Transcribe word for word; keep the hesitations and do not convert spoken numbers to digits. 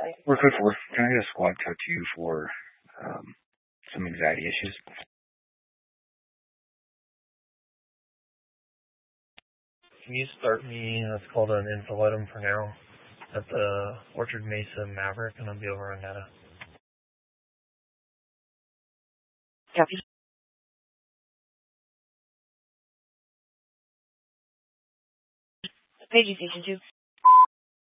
We're good for. Can I get a squad cut to you for um, some anxiety issues? Can you start me, let's call it an infolitum for now, at the Orchard Mesa Maverick, and I'll be over on data. Copy. Paging Station two.